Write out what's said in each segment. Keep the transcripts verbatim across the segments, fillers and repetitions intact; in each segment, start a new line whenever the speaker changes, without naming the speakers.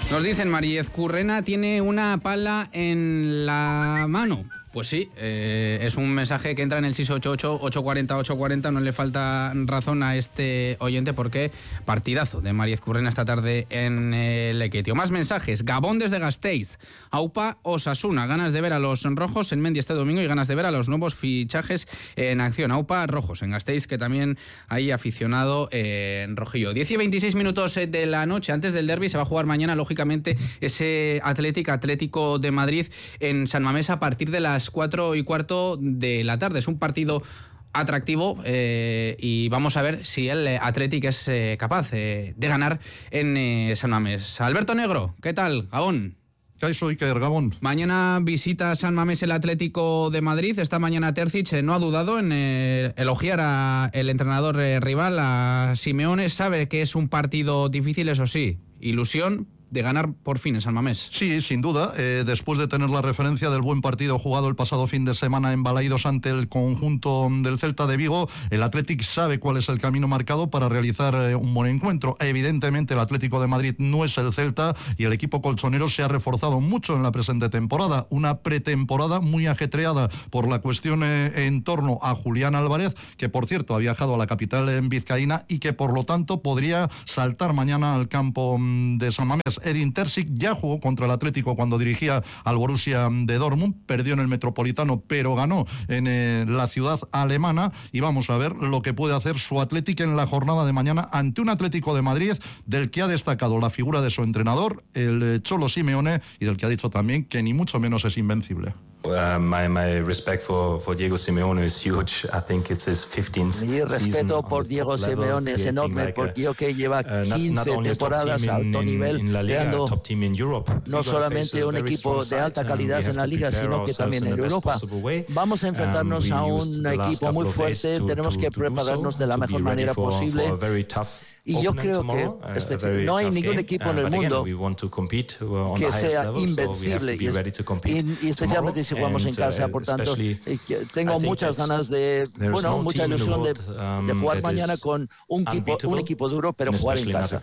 Nos dicen, María Ezcurrena tiene una pala en la mano. Pues sí, eh, es un mensaje que entra en el seis ocho ocho, ocho cuatro cero, ocho cuatro cero. No le falta razón a este oyente porque partidazo de María Ezcurrena esta tarde en el Lequetio. Más mensajes. Gabón desde Gasteiz. Aupa Osasuna. Ganas de ver a los rojos en Mendy este domingo y ganas de ver a los nuevos fichajes en acción. Aupa Rojos en Gasteiz, que también hay aficionado en rojillo. diez y veintiséis minutos de la noche. Antes del derbi se va a jugar mañana, lógicamente, ese Atlético Atlético de Madrid en San Mamés a partir de las cuatro y cuarto de la tarde. Es un partido atractivo eh, y vamos a ver si el Athletic es eh, capaz eh, de ganar en eh, San Mamés. Alberto Negro, ¿qué tal? Gabón.
Soy Gabón.
Mañana visita San Mamés el Atlético de Madrid. Esta mañana Terzic eh, no ha dudado en eh, elogiar al entrenador eh, rival, a Simeone. Sabe que es un partido difícil, eso sí. Ilusión de ganar por fin en San Mamés.
Sí, sin duda, eh, después de tener la referencia del buen partido jugado el pasado fin de semana en Balaídos ante el conjunto del Celta de Vigo, el Athletic sabe cuál es el camino marcado para realizar eh, un buen encuentro. Evidentemente el Atlético de Madrid no es el Celta y el equipo colchonero se ha reforzado mucho en la presente temporada, una pretemporada muy ajetreada por la cuestión eh, en torno a Julián Álvarez, que por cierto ha viajado a la capital en vizcaína y que por lo tanto podría saltar mañana al campo de San Mamés. Edin Terzic ya jugó contra el Atlético cuando dirigía al Borussia de Dortmund, perdió en el Metropolitano pero ganó en eh, la ciudad alemana, y vamos a ver lo que puede hacer su Atlético en la jornada de mañana ante un Atlético de Madrid del que ha destacado la figura de su entrenador, el eh, Cholo Simeone, y del que ha dicho también que ni mucho menos es invencible.
Uh, my, my respect for, for Diego Simeone is huge. I think it's his fifteenth
Mi respeto por Diego Simeone es enorme, like porque yo que lleva quince uh, temporadas a alto nivel, in, in creando no solamente un equipo de alta calidad en la Liga, sino que también en Europa. Vamos a enfrentarnos um, a un equipo muy fuerte, to, tenemos to, que prepararnos so, de la mejor manera for, posible. For Y yo creo tomorrow, que uh, no hay ningún equipo en el mundo uh, que sea level, invencible, so y, y, y especialmente si jugamos en casa. Por tanto, tengo muchas ganas de, bueno, no mucha ilusión de, um, de jugar mañana con un equipo, un equipo duro, pero jugar en casa.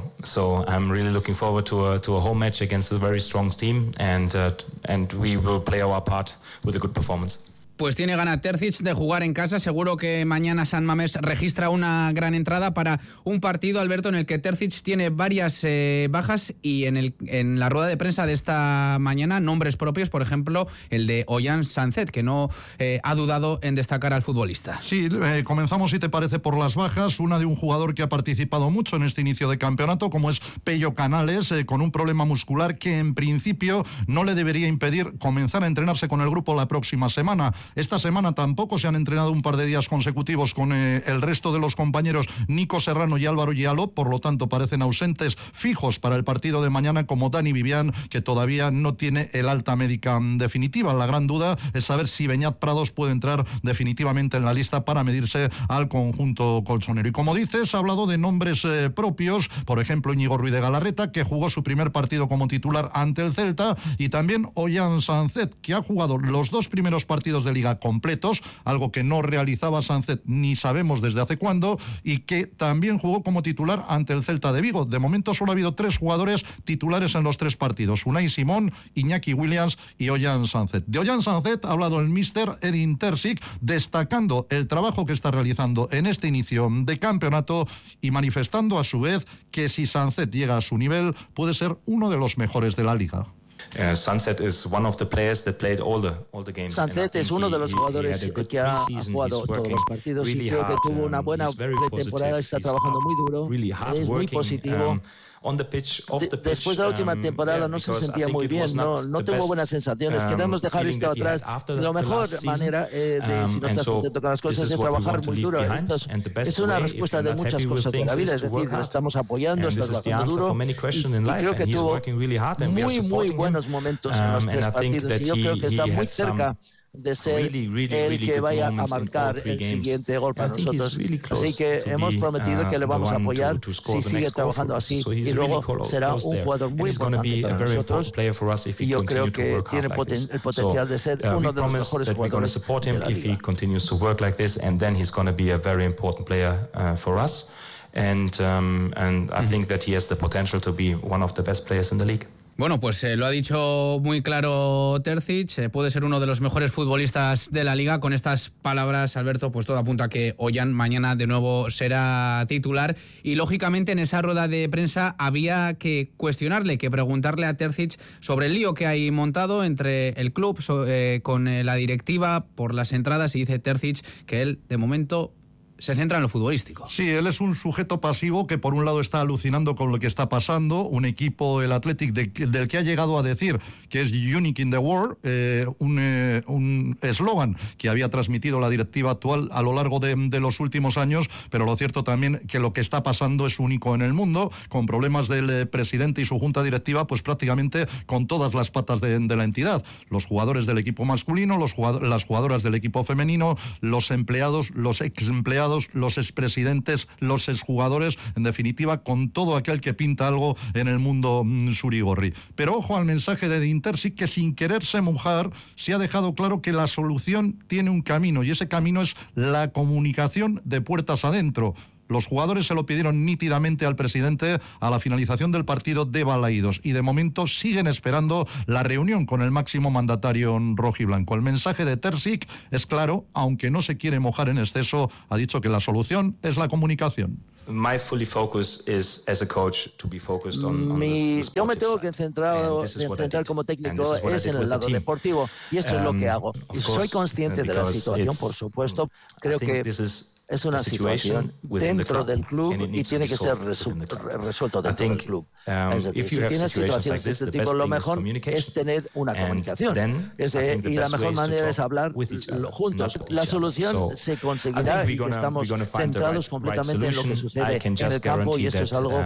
So I'm really looking forward to a, to a home match against a very strong team, and uh, and we will play our part with a good performance.
Pues tiene ganas Terzic de jugar en casa. Seguro que mañana San Mamés registra una gran entrada para un partido, Alberto, en el que Terzic tiene varias eh, bajas, y en, el, en la rueda de prensa de esta mañana nombres propios, por ejemplo el de Ollán Sánchez, que no eh, ha dudado en destacar al futbolista.
Sí, eh, comenzamos, si te parece, por las bajas. Una de un jugador que ha participado mucho en este inicio de campeonato, como es Pello Canales, eh, con un problema muscular que en principio no le debería impedir comenzar a entrenarse con el grupo la próxima semana. Esta semana tampoco se han entrenado un par de días consecutivos con eh, el resto de los compañeros Nico Serrano y Álvaro Giallo, por lo tanto parecen ausentes fijos para el partido de mañana, como Dani Vivian, que todavía no tiene el alta médica definitiva. La gran duda es saber si Beñat Prados puede entrar definitivamente en la lista para medirse al conjunto colchonero. Y como dices, ha hablado de nombres eh, propios, por ejemplo Íñigo Ruiz de Galarreta, que jugó su primer partido como titular ante el Celta, y también Ollán Sánchez, que ha jugado los dos primeros partidos de Liga completos, algo que no realizaba Sánchez ni sabemos desde hace cuándo, y que también jugó como titular ante el Celta de Vigo. De momento solo ha habido tres jugadores titulares en los tres partidos: Unai Simón, Iñaki Williams y Ollán Sánchez. De Ollán Sánchez ha hablado el míster Edin Terzic, destacando el trabajo que está realizando en este inicio de campeonato y manifestando a su vez que si Sánchez llega a su nivel puede ser uno de los mejores de la Liga.
Uh, Sunset is one of the players that played all the all the games.
Sunset es uno de los jugadores que ha jugado todos los partidos y creo que tuvo una buena pretemporada. Está trabajando muy duro, es muy positivo.
On the pitch, off the pitch,
de, después de la última temporada um, yeah, no se sentía muy bien, no, no tuvo buenas sensaciones. Um, Queremos dejar esto atrás. La mejor manera eh, de, um, si no estás contento con las cosas, es trabajar muy duro. Esto es, es una respuesta de muchas cosas de la vida, es decir, le estamos apoyando, está trabajando duro, y, y creo que tuvo muy, muy buenos momentos en los tres partidos, y yo creo que está muy cerca de ser really, really, el really que vaya a marcar el siguiente gol para nosotros. Really Así que hemos prometido uh, que le vamos a apoyar to, to si sigue trabajando así, so y luego really será un jugador muy importante para nosotros, y yo creo que tiene poten like el potencial so, de ser uh, uno de los mejores jugadores de la Liga.
and um, and I think that he has the potential to be one of the best players in the league.
Bueno, pues eh, lo ha dicho muy claro Terzic, eh, puede ser uno de los mejores futbolistas de la Liga. Con estas palabras, Alberto, pues todo apunta a que Ollán mañana de nuevo será titular y lógicamente en esa rueda de prensa había que cuestionarle, que preguntarle a Terzic sobre el lío que hay montado entre el club so, eh, con eh, la directiva por las entradas, y dice Terzic que él de momento se centra en lo futbolístico.
Sí, él es un sujeto pasivo que por un lado está alucinando con lo que está pasando, un equipo, el Athletic, de, del que ha llegado a decir que es unique in the world, eh, un eslogan eh, que había transmitido la directiva actual a lo largo de, de los últimos años, pero lo cierto también que lo que está pasando es único en el mundo, con problemas del eh, presidente y su junta directiva, pues prácticamente con todas las patas de, de la entidad, los jugadores del equipo masculino, los jugador, las jugadoras del equipo femenino, los empleados, los ex empleados, los expresidentes, los exjugadores, en definitiva, con todo aquel que pinta algo en el mundo mmm, surigorri. Pero ojo al mensaje de Dinterzic, que sin quererse mojar, se ha dejado claro que la solución tiene un camino, y ese camino es la comunicación de puertas adentro. Los jugadores se lo pidieron nítidamente al presidente a la finalización del partido de Balaídos y de momento siguen esperando la reunión con el máximo mandatario rojiblanco. El mensaje de Terzic es claro, aunque no se quiere mojar en exceso, ha dicho que la solución es la comunicación.
My fully focus is as a coach to be focused on, on
Mi,
the, the
yo me tengo que centrar, centrar como técnico es en el lado deportivo, y esto um, es lo que hago. Y soy consciente de la situación, por supuesto. Creo que es una situación dentro del club y tiene que ser resuelto dentro del club. Es decir, si tienes situaciones de este tipo, lo mejor es tener una comunicación. Es de, y la mejor manera es hablar juntos. La solución se conseguirá y estamos centrados completamente en lo que sucede en el campo, y esto es algo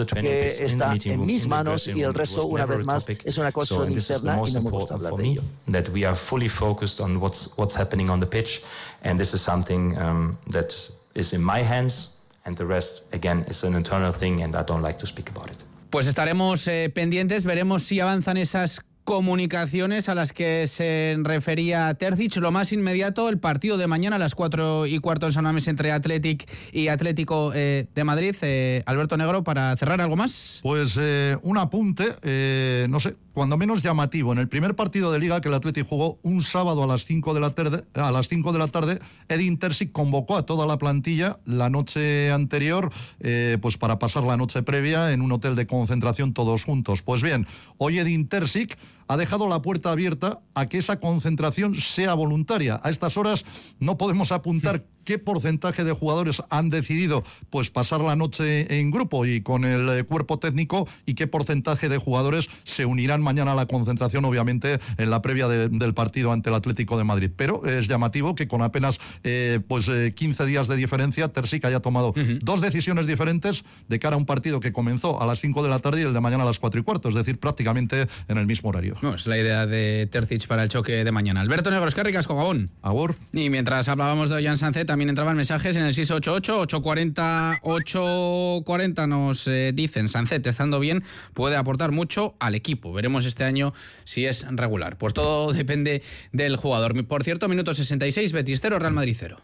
que está en mis manos, y el resto, una vez más, es una cosa interna y no me gusta hablar de ello.
That we are fully focused on what's what's happening on the pitch, and this is something um, that is in my hands, and the rest again is an internal thing, and I don't like to speak about it.
Pues estaremos eh, pendientes, veremos si avanzan esas comunicaciones a las que se refería Terzic. Lo más inmediato, el partido de mañana a las cuatro y cuarto en San Mamés entre Athletic y Atlético eh, de Madrid. Eh, Alberto Negro, para cerrar, ¿algo más?
Pues eh, un apunte, eh, no sé, cuando menos llamativo. En el primer partido de Liga que el Athletic jugó un sábado a las cinco de la tarde, a las cinco de la tarde, Edin Terzic convocó a toda la plantilla la noche anterior, eh, pues para pasar la noche previa en un hotel de concentración todos juntos. Pues bien, hoy Edin Terzic ha dejado la puerta abierta a que esa concentración sea voluntaria. A estas horas no podemos apuntar qué porcentaje de jugadores han decidido pues pasar la noche en grupo y con el eh, cuerpo técnico, y qué porcentaje de jugadores se unirán mañana a la concentración, obviamente en la previa de, del partido ante el Atlético de Madrid. Pero es llamativo que con apenas eh, pues eh, quince días de diferencia, Terzic haya tomado uh-huh. dos decisiones diferentes de cara a un partido que comenzó a las cinco de la tarde y el de mañana a las cuatro y cuarto, es decir, prácticamente en el mismo horario.
No, es la idea de Terzic para el choque de mañana. Alberto Negro, es que ricasco, Gabón.
Agur.
Y mientras hablábamos de Ollán Sánchez, también entraban mensajes en el seis ocho ocho, ocho cuatro cero, ocho cuatro cero. Nos eh, dicen, Sánchez, estando bien, puede aportar mucho al equipo. Veremos este año si es regular. Pues todo depende del jugador. Por cierto, minuto sesenta y seis, Betis cero, Real Madrid cero.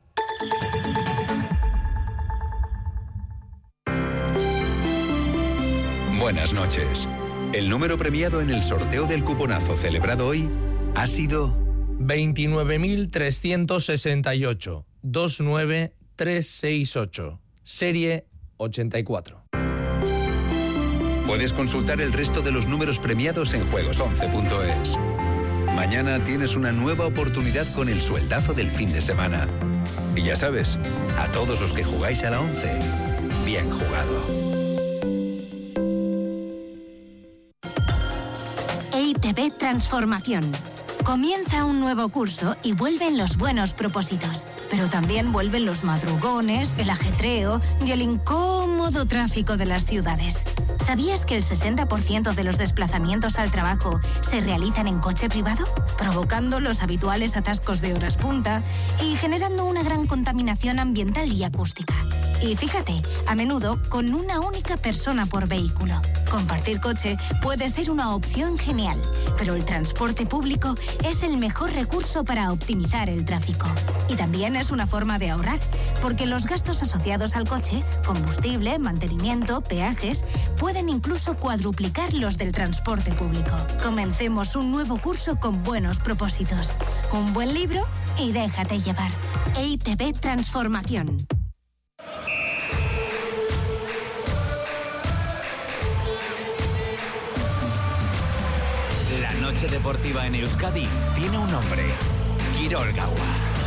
Buenas noches. El número premiado en el sorteo del cuponazo celebrado hoy ha sido
veintinueve mil trescientos sesenta y ocho, veintinueve mil trescientos sesenta y ocho, serie ochenta y cuatro.
Puedes consultar el resto de los números premiados en juegos once punto es. Mañana tienes una nueva oportunidad con el sueldazo del fin de semana. Y ya sabes, a todos los que jugáis a la once, bien jugado.
E I T B Transformación. Comienza un nuevo curso y vuelven los buenos propósitos, pero también vuelven los madrugones, el ajetreo y el incómodo tráfico de las ciudades. ¿Sabías que el sesenta por ciento de los desplazamientos al trabajo se realizan en coche privado? Provocando los habituales atascos de horas punta y generando una gran contaminación ambiental y acústica. Y fíjate, a menudo con una única persona por vehículo. Compartir coche puede ser una opción genial, pero el transporte público es el mejor recurso para optimizar el tráfico. Y también es una forma de ahorrar, porque los gastos asociados al coche, combustible, mantenimiento, peajes, pueden incluso cuadruplicar los del transporte público. Comencemos un nuevo curso con buenos propósitos. Un buen libro y déjate llevar. E I T B Transformación.
La noche deportiva en Euskadi tiene un nombre: Kirol Gaua.